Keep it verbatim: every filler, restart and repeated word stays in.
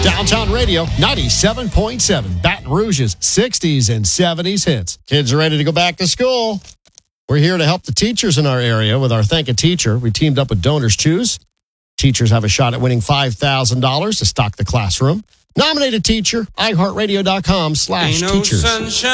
Downtown Radio, ninety-seven point seven. Baton Rouge's sixties and seventies hits. Kids are ready to go back to school. We're here to help the teachers in our area with our Thank a Teacher. We teamed up with Donors Choose. Teachers have a shot at winning five thousand dollars to stock the classroom. Nominate a teacher, i heart radio dot com slash teachers.